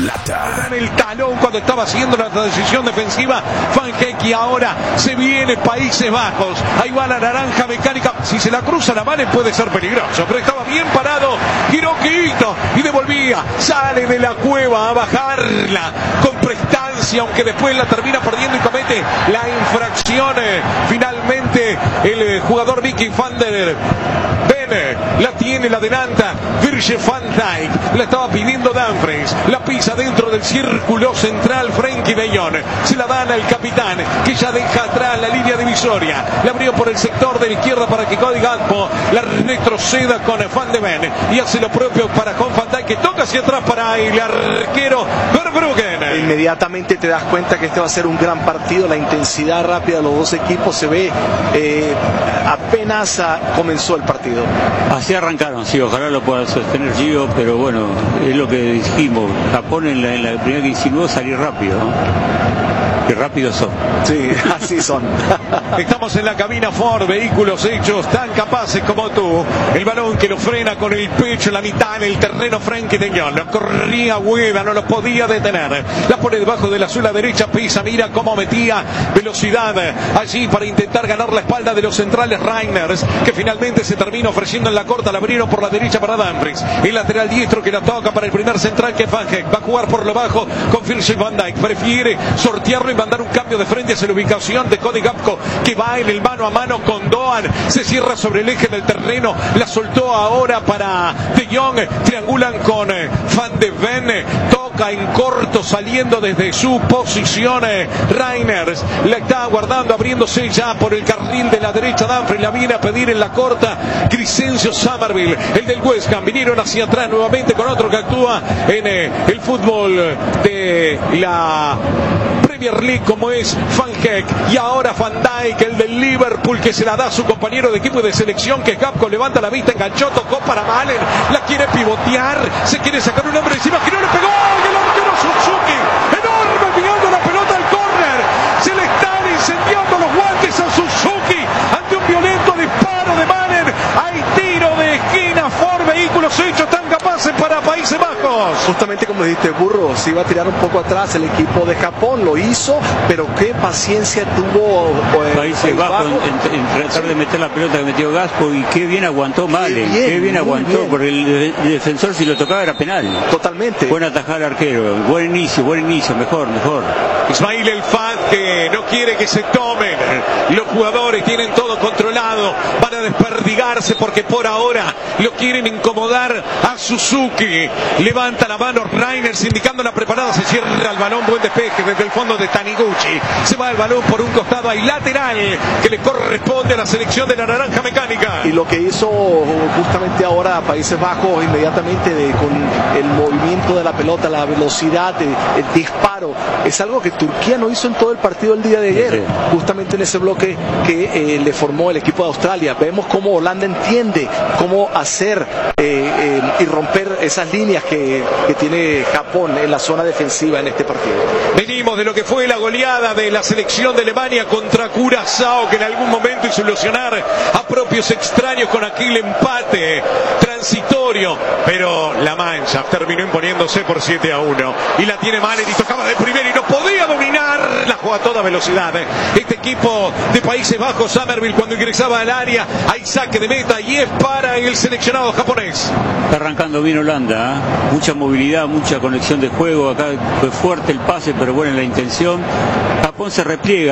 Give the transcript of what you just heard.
Plata. En el talón cuando estaba haciendo la transición defensiva Van Heck, y ahora se viene Países Bajos. Ahí va la naranja mecánica. Si se la cruza la Mane puede ser peligroso, pero estaba bien parado. Giró Quito y devolvía. Sale de la cueva a bajarla con prestancia, aunque después la termina perdiendo y comete la infracción. Finalmente el jugador Mickey van der Ven la tiene, la adelanta Virgil van Dijk, la estaba pidiendo Dumfries, la pisa dentro del círculo central Frenkie de Jong, se la dan al capitán que ya deja atrás la línea divisoria, la abrió por el sector de la izquierda para que Cody Gakpo la retroceda con Van de Ven y hace lo propio para con Van Dijk, que toca hacia atrás para el arquero Verbruggen. Inmediatamente te das cuenta que este va a ser un gran partido, la intensidad rápida de los dos equipos se ve apenas comenzó el partido. Así arrancaron, sí, ojalá lo pueda sostener Gio, pero bueno, es lo que dijimos, Japón en la primera que insinuó salir rápido, ¿no? Qué rápidos son. Sí, así son. Estamos en la cabina Ford, vehículos hechos tan capaces como tú. El balón que lo frena con el pecho en la mitad en el terreno Frenkie de Jong. Lo corría Hueva, no lo podía detener. La pone debajo de la suela derecha, pisa, mira cómo metía velocidad allí para intentar ganar la espalda de los centrales Reiners, que finalmente se termina ofreciendo en la corta. La abrieron por la derecha para Dumfries. El lateral diestro que la toca para el primer central, que es Van Heck. Va a jugar por lo bajo con Virgil van Dijk. Prefiere sortearlo y mandar un cambio de frente hacia la ubicación de Cody Gakpo, que va en el mano a mano con Doan, se cierra sobre el eje del terreno, la soltó ahora para De Jong, triangulan con Van de Ven, toca en corto saliendo desde su posición Reiners, la está guardando, abriéndose ya por el carril de la derecha Dumfries, la viene a pedir en la corta Crescencio Somerville, el del West Ham, vinieron hacia atrás nuevamente con otro que actúa en el fútbol de la Premier League como es Van Heck, y ahora Van Dijk, el del Liverpool, que se la da a su compañero de equipo y de selección, que es Gakpo, levanta la vista, enganchó, tocó para Malen, la quiere pivotear, se quiere sacar un hombre encima, que no le pegó, y el arquero Suzuki, enorme, enviando la pelota al córner, se le están incendiando los guantes a Suzuki, ante un violento disparo de Malen, hay tiro de esquina, Ford, vehículos hechos tan capaces para Países Bajos. Justamente como dijiste, Burro, se iba a tirar un poco atrás el equipo de Japón, lo hizo, pero qué paciencia tuvo Países Bajos en tratar de meter la pelota que metió Gakpo, y qué bien aguantó Malen, qué bien aguantó, bien. Porque el defensor, si lo tocaba, era penal. Totalmente. Buen atajar al arquero, buen inicio, mejor. Ismail El Fat, que no quiere que se tomen los jugadores, tienen todo controlado, van a desperdigarse porque por ahora lo quieren incomodar a Suzuki, levanta la mano Reiners indicando la preparada, se cierra el balón, buen despeje desde el fondo de Taniguchi, se va el balón por un costado, hay lateral que le corresponde a la selección de la naranja mecánica. Y lo que hizo justamente ahora Países Bajos inmediatamente con el movimiento de la pelota, la velocidad, el disparo, es algo que Turquía no hizo en todo el partido el día de ayer, sí. Justamente en ese bloque que le formó el equipo de Australia. Vemos cómo Holanda entiende cómo hacer y romper esas líneas que tiene Japón en la zona defensiva en este partido. Venimos de lo que fue la goleada de la selección de Alemania contra Curazao, que en algún momento hizo ilusionar a propios extraños con aquel empate transitorio, pero la Mancha terminó imponiéndose por 7-1 y la tiene Malen y tocaba de primera y no podía dominar, la juega a toda velocidad este equipo de Países Bajos. Somerville, cuando ingresaba al área, hay saque de meta y es para el seleccionado japonés. Está arrancando bien Holanda, mucha movilidad, mucha conexión de juego, acá fue fuerte el pase, pero bueno, la intención. Japón se repliega.